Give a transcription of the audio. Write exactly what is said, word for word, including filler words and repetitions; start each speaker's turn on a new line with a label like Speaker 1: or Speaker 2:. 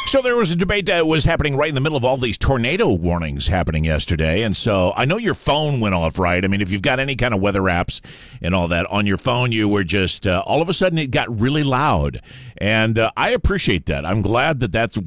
Speaker 1: So there was a debate that was happening right in the middle of all these tornado warnings happening yesterday. And so I know your phone went off, right? I mean, if you've got any kind of weather apps and all that on your phone, you were just, uh, all of a sudden it got really loud. And uh, I appreciate that. I'm glad that that's